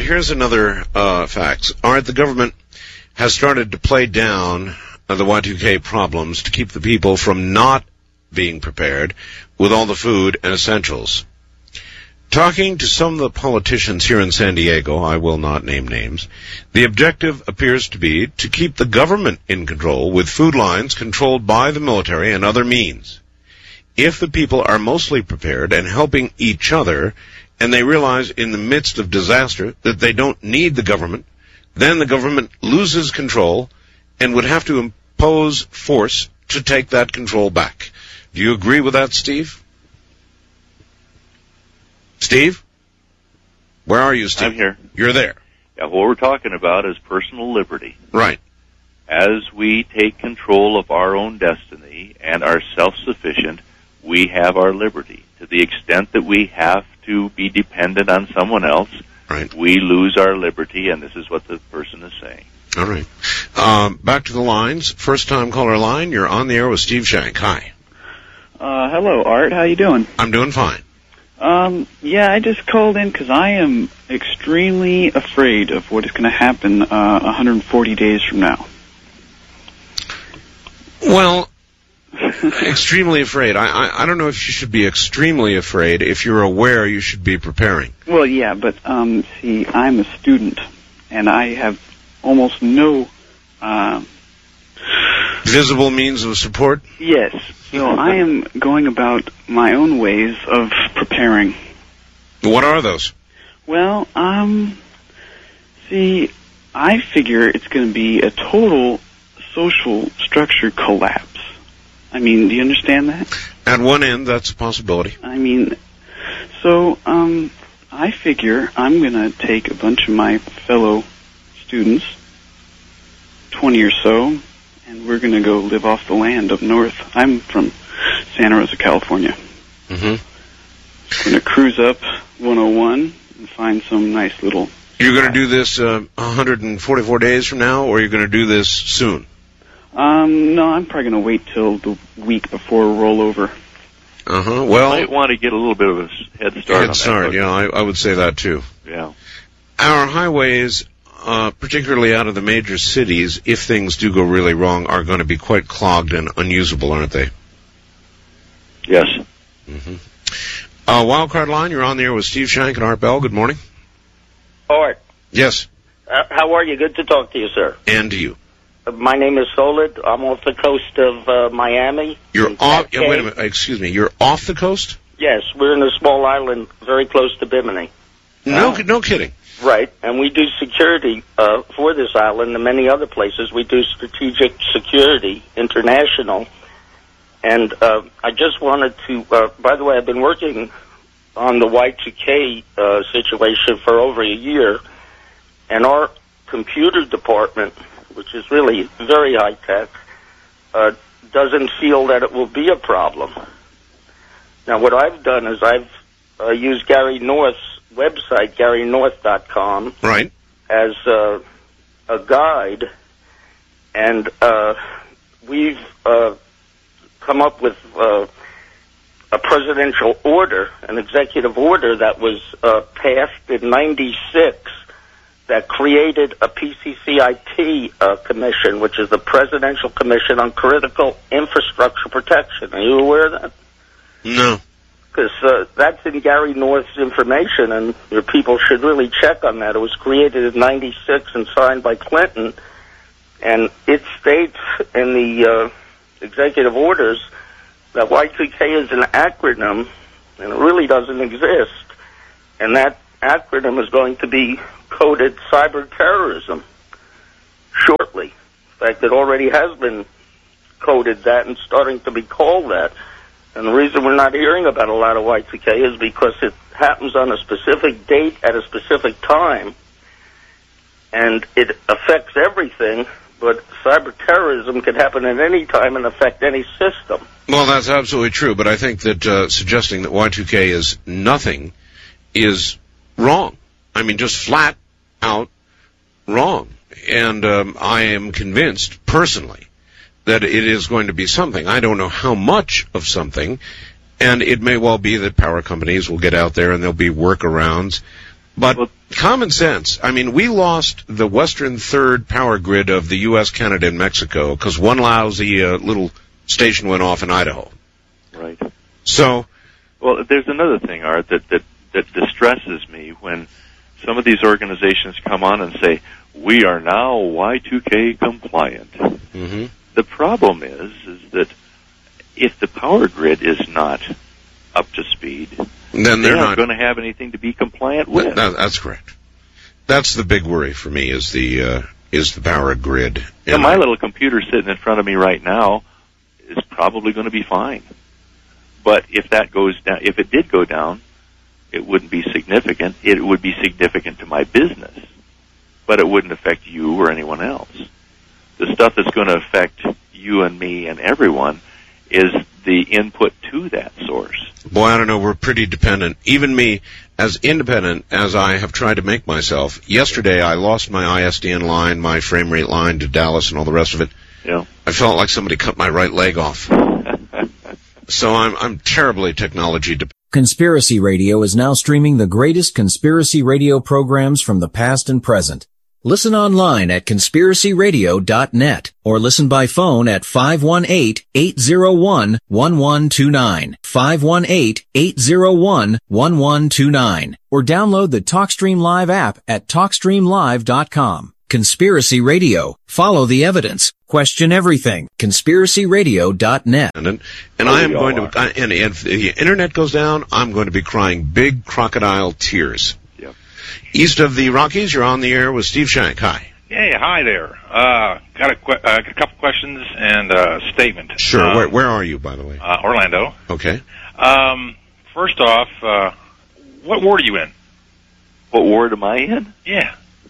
here's another fact. The government has started to play down the Y2K problems to keep the people from not being prepared with all the food and essentials. Talking to some of the politicians here in San Diego, I will not name names, the objective appears to be to keep the government in control with food lines controlled by the military and other means. If the people are mostly prepared and helping each other, and they realize in the midst of disaster that they don't need the government, then the government loses control and would have to impose force to take that control back. Do you agree with that, Steve? Steve? Where are you, Steve? I'm here. You're there. Yeah, what we're talking about is personal liberty. Right. As we take control of our own destiny and are self-sufficient, we have our liberty. To the extent that we have to be dependent on someone else, right, we lose our liberty, and this is what the person is saying. All right. Back to the lines. First-time caller line. You're on the air with Steve Shank. Hi. Hello, Art. How you doing? I'm doing fine. Yeah, I just called in because I am extremely afraid of what is going to happen 140 days from now. Well, extremely afraid. I don't know if you should be extremely afraid. If you're aware, you should be preparing. Well, yeah, but, see, I'm a student, and I have almost no, visible means of support? Yes. So I am going about my own ways of preparing. What are those? Well, see, I figure it's going to be a total social structure collapse. I mean, do you understand that? At one end, that's a possibility. I mean, so, I figure I'm going to take a bunch of my fellow students, 20 or so, and we're going to go live off the land up north. I'm from Santa Rosa, California. Mm-hmm. We're going to cruise up 101 and find some nice little... You're going to do this 144 days from now, or you're going to do this soon? No, I'm probably going to wait till the week before rollover. Uh-huh. Well, you might want to get a little bit of a head start on that. Yeah, I would say that too. Yeah. Our highways, particularly out of the major cities, if things do go really wrong, are going to be quite clogged and unusable, aren't they? Yes. Mm-hmm. Wildcard line, you're on the air with Steve Shank and Art Bell. Good morning. Art. Yes. How are you? Good to talk to you, sir. And to you. My name is Solid. I'm off the coast of Miami. You're off... Yeah, wait a minute. Excuse me. You're off the coast? Yes. We're in a small island very close to Bimini. No kidding. Right. And we do security for this island and many other places. We do strategic security, international. And I just wanted to... by the way, I've been working on the Y2K situation for over a year. And our computer department, which is really very high-tech, doesn't feel that it will be a problem. Now, what I've done is I've used Gary North's website, GaryNorth.com, right, as a guide, and we've come up with a presidential order, an executive order that was passed in '96, that created a PCCIT commission, which is the Presidential Commission on Critical Infrastructure Protection. Are you aware of that? No. Because that's in Gary North's information, and your people should really check on that. It was created in '96 and signed by Clinton, and it states in the executive orders that Y2K is an acronym, and it really doesn't exist. And that acronym is going to be coded cyber terrorism shortly. In fact, it already has been coded that and starting to be called that. And the reason we're not hearing about a lot of Y2K is because it happens on a specific date at a specific time, and it affects everything, but cyber terrorism can happen at any time and affect any system. Well, that's absolutely true, but I think that suggesting that Y2K is nothing is wrong. I mean, just flat out wrong. And I am convinced, personally, that it is going to be something. I don't know how much of something, and it may well be that power companies will get out there and there'll be workarounds. But common sense, I mean, we lost the western third power grid of the U.S., Canada, and Mexico because one lousy little station went off in Idaho. Right. So, well, there's another thing, Art, that distresses me when some of these organizations come on and say, we are now Y2K compliant. mm-hmm. The problem is that if the power grid is not up to speed, then they're not going to have anything to be compliant with. That's correct. That's the big worry for me is the power grid. Now, my little computer sitting in front of me right now is probably going to be fine. But if that goes down, if it did go down, it wouldn't be significant. It would be significant to my business, but it wouldn't affect you or anyone else. The stuff that's going to affect you and me and everyone is the input to that source. Boy, I don't know, we're pretty dependent. Even me, as independent as I have tried to make myself, yesterday I lost my ISDN line, my frame rate line to Dallas and all the rest of it. Yeah. I felt like somebody cut my right leg off. So I'm terribly technology dependent. Conspiracy Radio is now streaming the greatest conspiracy radio programs from the past and present. Listen online at conspiracyradio.net or listen by phone at 518-801-1129, 518-801-1129, or download the TalkStream Live app at TalkStreamLive.com. Conspiracy Radio. Follow the evidence. Question everything. ConspiracyRadio.net. And I am going to, and if the internet goes down, I'm going to be crying big crocodile tears. Yep. East of the Rockies, you're on the air with Steve Shank. Hi. Hey, hi there. Got a couple questions and a statement. Sure. Where are you, by the way? Orlando. Okay. First off, what ward are you in? What ward am I in? Yeah.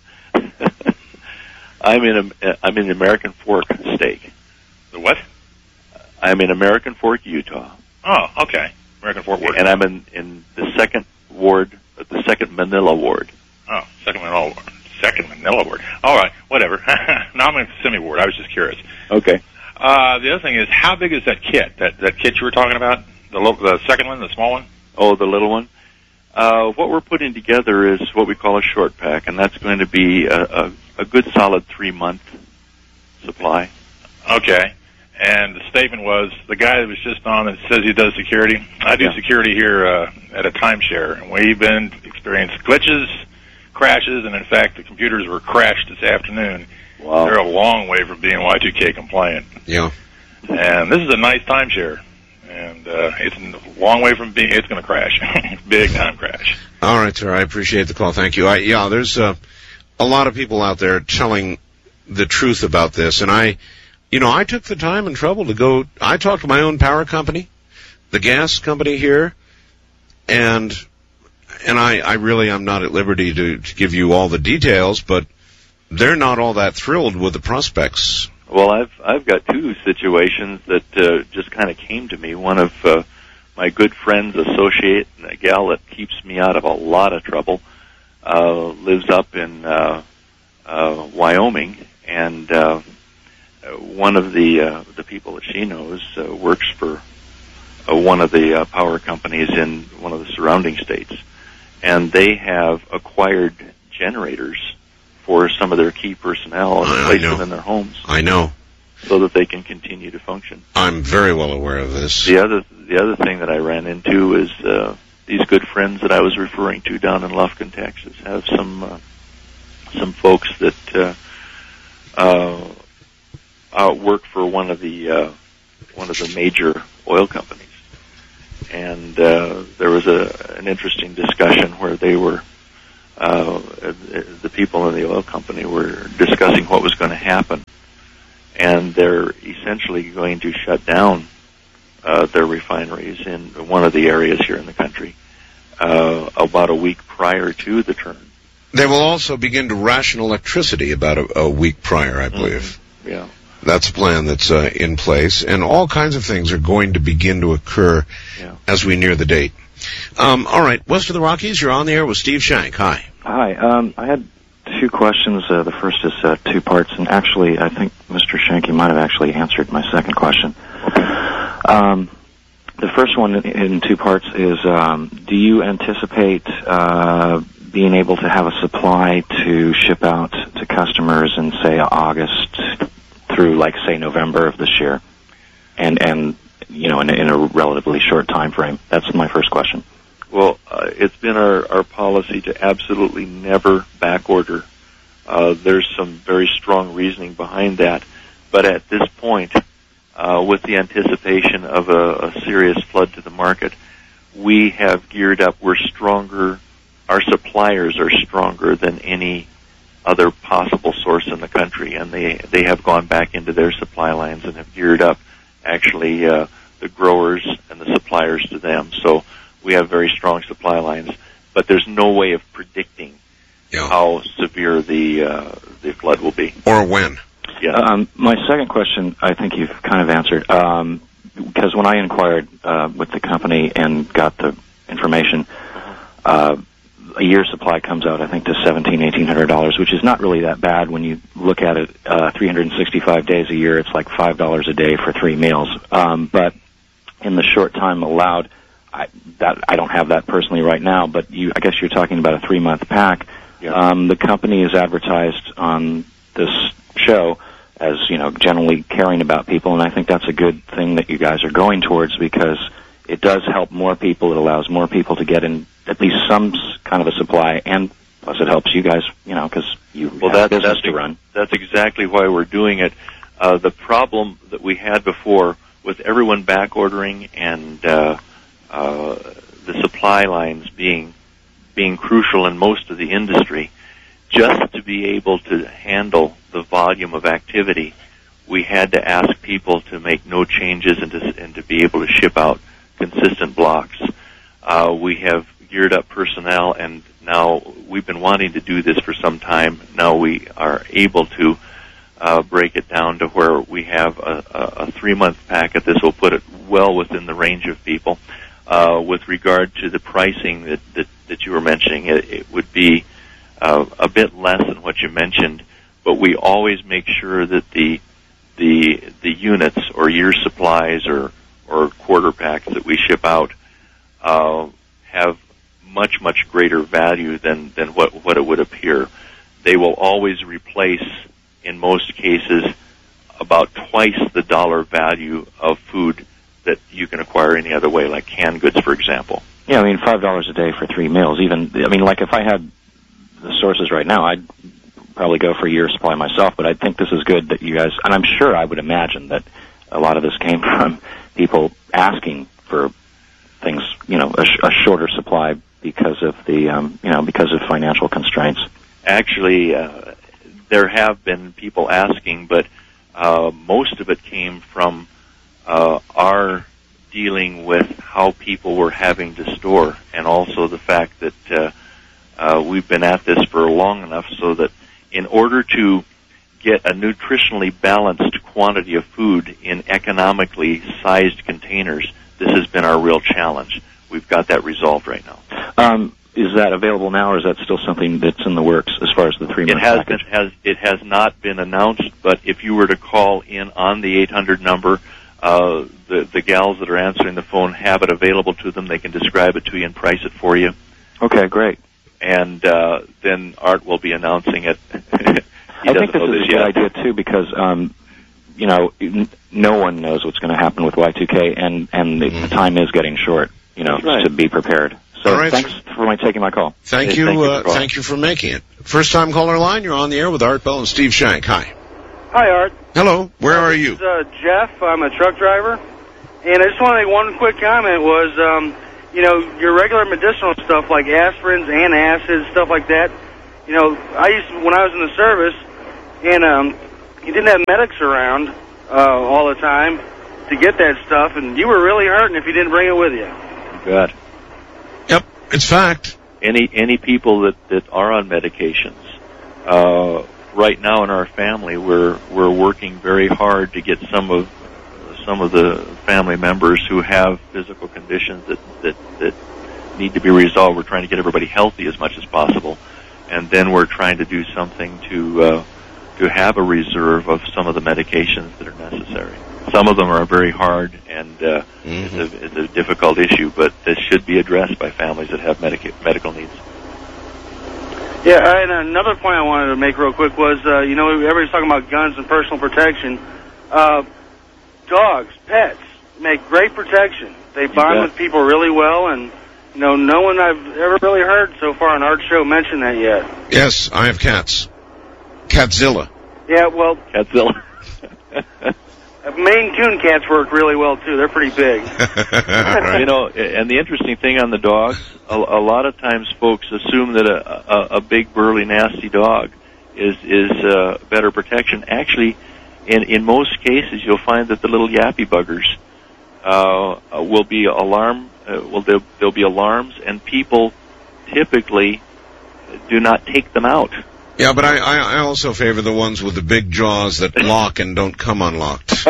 I'm in the American Fork stake. The what? I'm in American Fork, Utah. Oh, okay. American Fork ward. And I'm in the second ward, the second Manila ward. Oh, second Manila ward. All right, whatever. Now I'm in Kissimmee ward. I was just curious. Okay. The other thing is, how big is that kit? That kit you were talking about? The second one, the small one? Oh, the little one? What we're putting together is what we call a short pack, and that's going to be a good solid 3-month supply. Okay. And the statement was, the guy that was just on that says he does security, I do security here at a timeshare, and we've been experiencing glitches, crashes, and in fact the computers were crashed this afternoon. Wow. They're a long way from being Y2K compliant. Yeah. And this is a nice timeshare. And it's a long way from being, it's going to crash. Big time crash. All right, sir. I appreciate the call. Thank you. There's a lot of people out there telling the truth about this. And I took the time and trouble to go, I talked to my own power company, the gas company here, and I really am not at liberty to give you all the details, but they're not all that thrilled with the prospects. Well, I've got two situations that just kind of came to me. One of my good friends, associate, a gal that keeps me out of a lot of trouble, lives up in Wyoming, and one of the people that she knows works for one of the power companies in one of the surrounding states, and they have acquired generators for some of their key personnel and place them in their homes. I know. So that they can continue to function. I'm very well aware of this. The other thing that I ran into is these good friends that I was referring to down in Lufkin, Texas, have some folks that work for one of the major oil companies, and there was an interesting discussion where they were. The people in the oil company were discussing what was going to happen, and they're essentially going to shut down their refineries in one of the areas here in the country about a week prior to the turn. They will also begin to ration electricity about a week prior, I believe. Mm-hmm. Yeah. That's a plan that's in place, and all kinds of things are going to begin to occur as we near the date. All right, west of the Rockies, you're on the air with Steve Shank. Hi. Hi. I had two questions. The first is 2 parts, and actually, I think Mr. Shank, you might have actually answered my second question. The first one in 2 parts is, do you anticipate being able to have a supply to ship out to customers in, say, August through, like, say, November of this year, and you know, in a relatively short time frame? That's my first question. Well, it's been our policy to absolutely never back order. There's some very strong reasoning behind that, but at this point, with the anticipation of a serious flood to the market, we have geared up. We're stronger. Our suppliers are stronger than any other possible source in the country, and they have gone back into their supply lines and have geared up, actually, the growers and the suppliers to them. So we have very strong supply lines, but there's no way of predicting how severe the flood will be. Or when. Yeah. My second question, I think you've kind of answered, because when I inquired with the company and got the information, a year's supply comes out, I think, to $1,800, which is not really that bad when you look at it. 365 days a year, it's like $5 a day for 3 meals. But in the short time allowed, I don't have that personally right now, but I guess you're talking about a 3-month pack. Yeah. The company is advertised on this show as, you know, generally caring about people, and I think that's a good thing that you guys are going towards, because it does help more people. It allows more people to get in at least some kind of a supply, and plus it helps you guys, you know, because you have business to run. That's exactly why we're doing it. The problem that we had before with everyone back ordering and the supply lines being crucial in most of the industry, just to be able to handle the volume of activity, we had to ask people to make no changes and to be able to ship out consistent blocks. We have geared up personnel, and now we've been wanting to do this for some time. Now we are able to break it down to where we have a 3-month packet. This will put it well within the range of people. With regard to the pricing that you were mentioning, it would be a bit less than what you mentioned, but we always make sure that the units or year supplies or quarter packs that we ship out have much greater value than what it would appear. They will always replace, in most cases, about twice the dollar value of food that you can acquire any other way, like canned goods, for example. Yeah, I mean, $5 a day for 3 meals. Like if I had the sources right now, I'd probably go for a year's supply myself, but I think this is good that you guys, and I'm sure I would imagine that a lot of this came from people asking for things, you know, a shorter supply because of because of financial constraints. Actually, there have been people asking, but most of it came from our dealing with how people were having to store, and also the fact that we've been at this for long enough so that in order to get a nutritionally balanced quantity of food in economically sized containers, this has been our real challenge. We've got that resolved right now. Is that available now, or is that still something that's in the works as far as the 3-month package? It has not been announced, but if you were to call in on the 800 number, the gals that are answering the phone have it available to them. They can describe it to you and price it for you. Okay, great. And then Art will be announcing it. I think this is a good idea, too, because, no one knows what's going to happen with Y2K, and the time is getting short, to be prepared. So thanks for taking my call. Thank you for making it. First-time caller line, you're on the air with Art Bell and Steve Shank. Hi. Hi, Art. Hello. Where are you? This is Jeff. I'm a truck driver. And I just want to make one quick comment was, your regular medicinal stuff like aspirins, antacids, stuff like that. When I was in the service, and you didn't have medics around all the time to get that stuff, and you were really hurting if you didn't bring it with you. Good. Yep, it's fact. Any people that are on medications, right now in our family, we're working very hard to get some of the family members who have physical conditions that need to be resolved. We're trying to get everybody healthy as much as possible, and then we're trying to do something to have a reserve of some of the medications that are necessary. Some of them are very hard, and it's a difficult issue, but this should be addressed by families that have medical needs. Yeah, and another point I wanted to make real quick was, everybody's talking about guns and personal protection. Dogs, pets, make great protection. They bond with people really well, and no one I've ever really heard so far on our show mention that yet. Yes, I have cats. Catzilla. Yeah, well... Catzilla. Maine Coon cats work really well, too. They're pretty big. Right. And the interesting thing on the dogs, a lot of times folks assume that a big, burly, nasty dog is better protection. Actually, in most cases, you'll find that the little yappy buggers will be there'll be alarms, and people typically do not take them out. Yeah, but I also favor the ones with the big jaws that lock and don't come unlocked.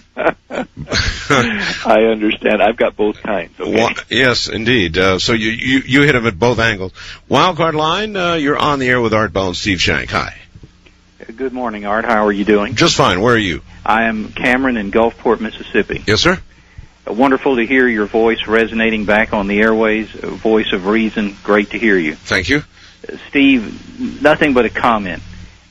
I understand. I've got both kinds. Okay? Yes, indeed. So you hit them at both angles. Wildcard line, you're on the air with Art Bell and Steve Shank. Hi. Good morning, Art. How are you doing? Just fine. Where are you? I am Cameron in Gulfport, Mississippi. Yes, sir. Wonderful to hear your voice resonating back on the airways. A voice of reason. Great to hear you. Thank you. Steve, nothing but a comment.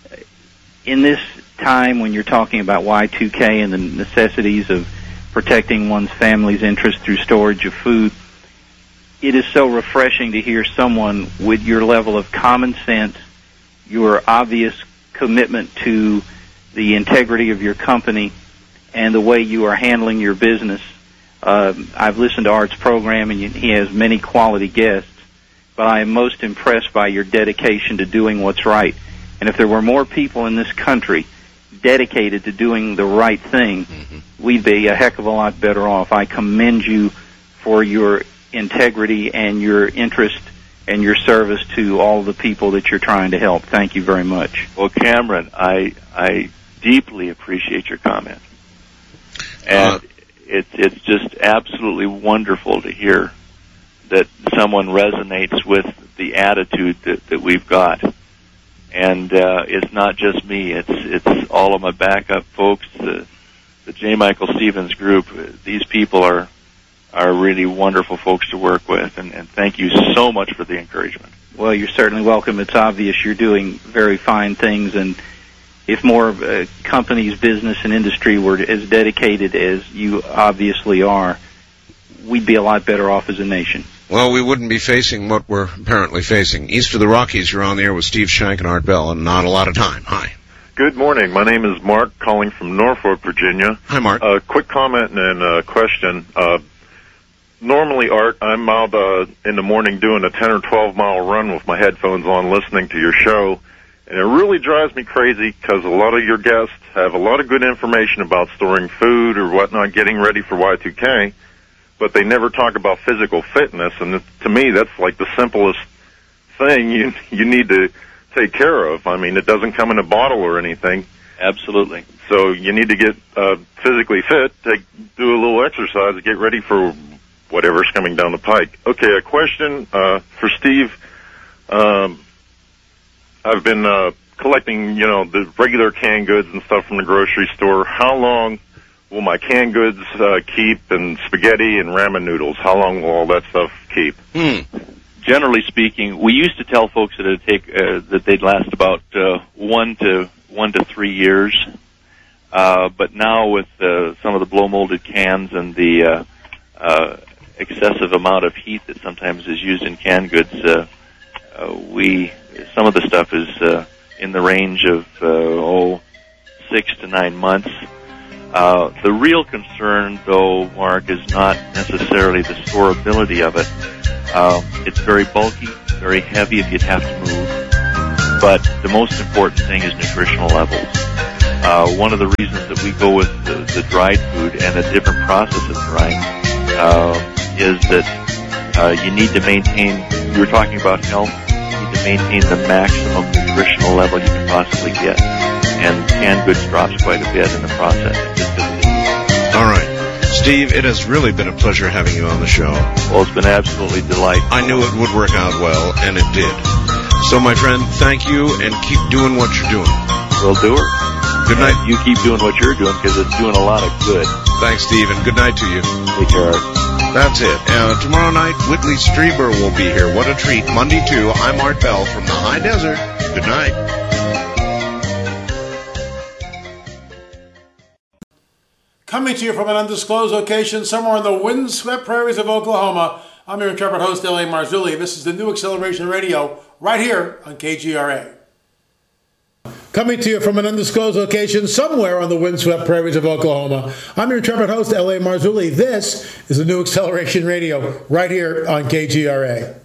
In this time when you're talking about Y2K and the necessities of protecting one's family's interest through storage of food, it is so refreshing to hear someone with your level of common sense, your obvious commitment to the integrity of your company, and the way you are handling your business. I've listened to Art's program, and he has many quality guests, but I am most impressed by your dedication to doing what's right. And if there were more people in this country dedicated to doing the right thing, we'd be a heck of a lot better off. I commend you for your integrity and your interest and your service to all the people that you're trying to help. Thank you very much. Well, Cameron, I deeply appreciate your comment. And it's just absolutely wonderful to hear that someone resonates with the attitude that we've got. And it's not just me, it's all of my backup folks, the J. Michael Stevens group. These people are really wonderful folks to work with, and thank you so much for the encouragement. Well, you're certainly welcome. It's obvious you're doing very fine things, and if more companies, business, and industry were as dedicated as you obviously are, we'd be a lot better off as a nation. Well, we wouldn't be facing what we're apparently facing. East of the Rockies, you're on the air with Steve Shank and Art Bell, and not a lot of time. Hi. Good morning. My name is Mark, calling from Norfolk, Virginia. Hi, Mark. Quick comment and a question. Normally, Art, I'm out in the morning doing a 10 or 12-mile run with my headphones on, listening to your show, and it really drives me crazy because a lot of your guests have a lot of good information about storing food or whatnot, getting ready for Y2K, but they never talk about physical fitness, and to me, that's like the simplest thing you need to take care of. I mean, it doesn't come in a bottle or anything. Absolutely. So you need to get physically fit, do a little exercise, get ready for whatever's coming down the pike. Okay, a question for Steve. I've been collecting, the regular canned goods and stuff from the grocery store. How long will my canned goods keep, and spaghetti and ramen noodles? How long will all that stuff keep? Generally speaking, we used to tell folks that it'd take that they'd last about 1 to 3 years. But now with some of the blow molded cans and the excessive amount of heat that sometimes is used in canned goods, some of the stuff is in the range of 6 to 9 months. The real concern, though, Mark, is not necessarily the storability of it. It's very bulky, very heavy if you'd have to move. But the most important thing is nutritional levels. One of the reasons that we go with the dried food and a different process of drying is that you need to maintain, you were talking about health, you need to maintain the maximum nutritional level you can possibly get. And canned goods drops quite a bit in the process. All right. Steve, it has really been a pleasure having you on the show. Well, it's been absolutely delightful. I knew it would work out well, and it did. So, my friend, thank you, and keep doing what you're doing. We'll do it. Good night. You keep doing what you're doing, because it's doing a lot of good. Thanks, Steve, and good night to you. Take care. That's it. Tomorrow night, Whitley Strieber will be here. What a treat. Monday, too. I'm Art Bell from the High Desert. Good night. Coming to you from an undisclosed location somewhere in the windswept prairies of Oklahoma, I'm your intrepid host, L.A. Marzulli. This is the New Acceleration Radio, right here on KGRA. Coming to you from an undisclosed location somewhere on the windswept prairies of Oklahoma, I'm your intrepid host, L.A. Marzulli. This is the New Acceleration Radio, right here on KGRA.